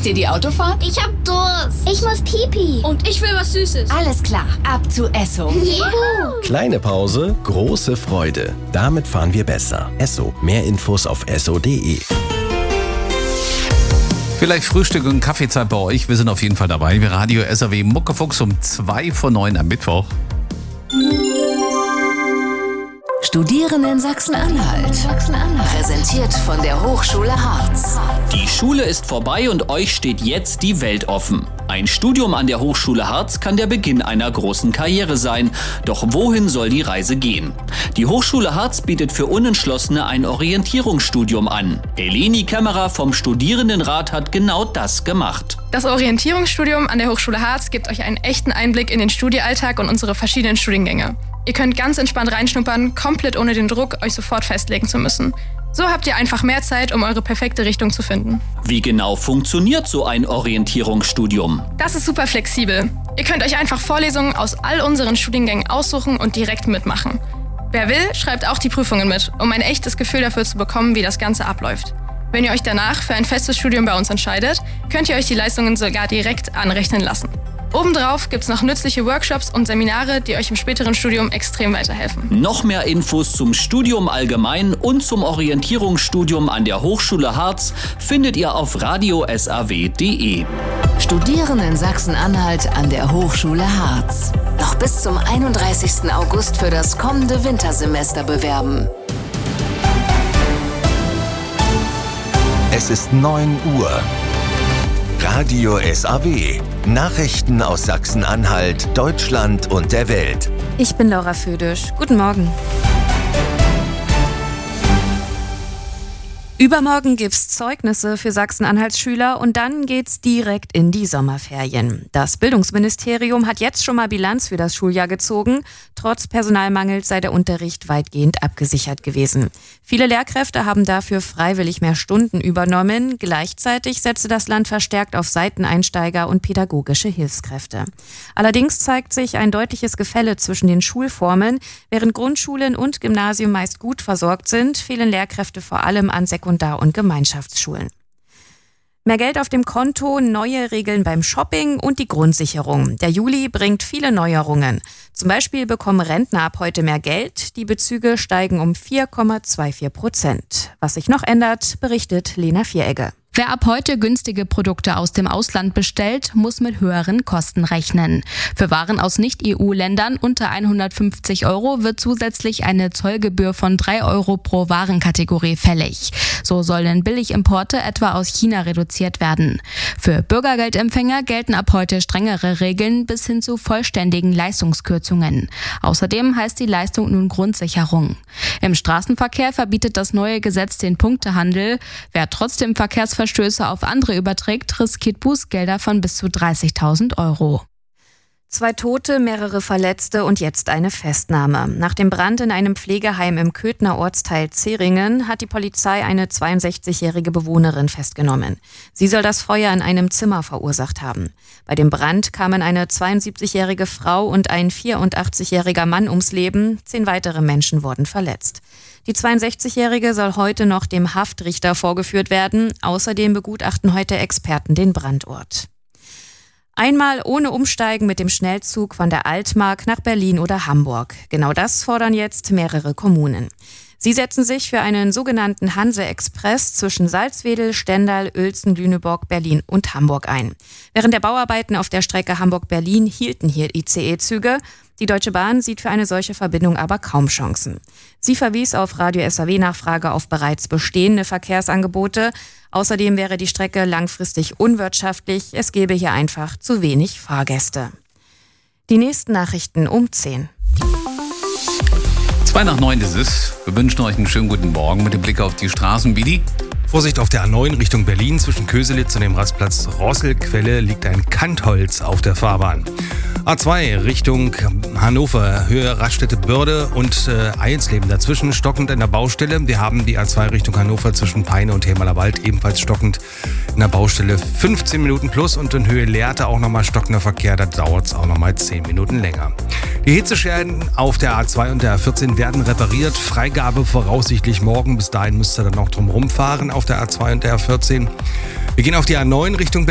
Vermisst ihr die Autofahrt? Ich hab Durst. Ich muss Pipi. Und ich will was Süßes. Alles klar, ab zu Esso. Juhu. Kleine Pause, große Freude. Damit fahren wir besser. Esso. Mehr Infos auf esso.de. Vielleicht Frühstück und Kaffeezeit bei euch. Wir sind auf jeden Fall dabei. Wir Radio SAW Muckefuchs um 8:55 am Mittwoch. Studieren in Sachsen-Anhalt. Präsentiert von der Hochschule Harz. Die Schule ist vorbei und euch steht jetzt die Welt offen. Ein Studium an der Hochschule Harz kann der Beginn einer großen Karriere sein. Doch wohin soll die Reise gehen? Die Hochschule Harz bietet für Unentschlossene ein Orientierungsstudium an. Eleni Kämmerer vom Studierendenrat hat genau das gemacht. Das Orientierungsstudium an der Hochschule Harz gibt euch einen echten Einblick in den Studiealltag und unsere verschiedenen Studiengänge. Ihr könnt ganz entspannt reinschnuppern, komplett ohne den Druck, euch sofort festlegen zu müssen. So habt ihr einfach mehr Zeit, um eure perfekte Richtung zu finden. Wie genau funktioniert so ein Orientierungsstudium? Das ist super flexibel. Ihr könnt euch einfach Vorlesungen aus all unseren Studiengängen aussuchen und direkt mitmachen. Wer will, schreibt auch die Prüfungen mit, um ein echtes Gefühl dafür zu bekommen, wie das Ganze abläuft. Wenn ihr euch danach für ein festes Studium bei uns entscheidet, könnt ihr euch die Leistungen sogar direkt anrechnen lassen. Obendrauf gibt's noch nützliche Workshops und Seminare, die euch im späteren Studium extrem weiterhelfen. Noch mehr Infos zum Studium allgemein und zum Orientierungsstudium an der Hochschule Harz findet ihr auf radiosaw.de. Studieren in Sachsen-Anhalt an der Hochschule Harz. Noch bis zum 31. August für das kommende Wintersemester bewerben. Es ist 9 Uhr. Radio SAW. Nachrichten aus Sachsen-Anhalt, Deutschland und der Welt. Ich bin Laura Födisch. Guten Morgen. Übermorgen gibt's Zeugnisse für Sachsen-Anhalts Schüler und dann geht's direkt in die Sommerferien. Das Bildungsministerium hat jetzt schon mal Bilanz für das Schuljahr gezogen. Trotz Personalmangels sei der Unterricht weitgehend abgesichert gewesen. Viele Lehrkräfte haben dafür freiwillig mehr Stunden übernommen. Gleichzeitig setzte das Land verstärkt auf Seiteneinsteiger und pädagogische Hilfskräfte. Allerdings zeigt sich ein deutliches Gefälle zwischen den Schulformen. Während Grundschulen und Gymnasium meist gut versorgt sind, fehlen Lehrkräfte vor allem an Sekundar- und Gemeinschaftsschulen. Mehr Geld auf dem Konto, neue Regeln beim Shopping und die Grundsicherung. Der Juli bringt viele Neuerungen. Zum Beispiel bekommen Rentner ab heute mehr Geld. Die Bezüge steigen um 4,24%. Was sich noch ändert, berichtet Lena Vieregge. Wer ab heute günstige Produkte aus dem Ausland bestellt, muss mit höheren Kosten rechnen. Für Waren aus Nicht-EU-Ländern unter 150 € wird zusätzlich eine Zollgebühr von 3 € pro Warenkategorie fällig. So sollen Billigimporte etwa aus China reduziert werden. Für Bürgergeldempfänger gelten ab heute strengere Regeln bis hin zu vollständigen Leistungskürzungen. Außerdem heißt die Leistung nun Grundsicherung. Im Straßenverkehr verbietet das neue Gesetz den Punktehandel. Wer trotzdem Verkehrsverstöße auf andere überträgt, riskiert Bußgelder von bis zu 30.000 €. 2 Tote, mehrere Verletzte und jetzt eine Festnahme. Nach dem Brand in einem Pflegeheim im Köthner Ortsteil Zeringen hat die Polizei eine 62-jährige Bewohnerin festgenommen. Sie soll das Feuer in einem Zimmer verursacht haben. Bei dem Brand kamen eine 72-jährige Frau und ein 84-jähriger Mann ums Leben. 10 weitere Menschen wurden verletzt. Die 62-jährige soll heute noch dem Haftrichter vorgeführt werden. Außerdem begutachten heute Experten den Brandort. Einmal ohne Umsteigen mit dem Schnellzug von der Altmark nach Berlin oder Hamburg. Genau das fordern jetzt mehrere Kommunen. Sie setzen sich für einen sogenannten Hanse-Express zwischen Salzwedel, Stendal, Uelzen, Lüneburg, Berlin und Hamburg ein. Während der Bauarbeiten auf der Strecke Hamburg-Berlin hielten hier ICE-Züge. Die Deutsche Bahn sieht für eine solche Verbindung aber kaum Chancen. Sie verwies auf Radio SAW-Nachfrage auf bereits bestehende Verkehrsangebote. Außerdem wäre die Strecke langfristig unwirtschaftlich. Es gäbe hier einfach zu wenig Fahrgäste. Die nächsten Nachrichten um 10. 8:02 ist es. Wir wünschen euch einen schönen guten Morgen mit dem Blick auf die Straßen. Bidi? Vorsicht auf der A9 Richtung Berlin. Zwischen Köselitz und dem Rastplatz Rosselquelle liegt ein Kantholz auf der Fahrbahn. A2 Richtung Hannover, Höhe Raststätte Börde und Eilsleben. Dazwischen stockend an der Baustelle. Wir haben die A2 Richtung Hannover zwischen Peine und Heermaler Wald ebenfalls stockend in der Baustelle. 15 Minuten plus und in Höhe Lehrte auch nochmal stockender Verkehr. Da dauert es auch nochmal 10 Minuten länger. Die Hitzeschäden auf der A2 und der A14 werden repariert. Freigabe voraussichtlich morgen. Bis dahin müsst ihr dann auch drum rumfahren auf der A2 und der A14. Wir gehen auf die A9 Richtung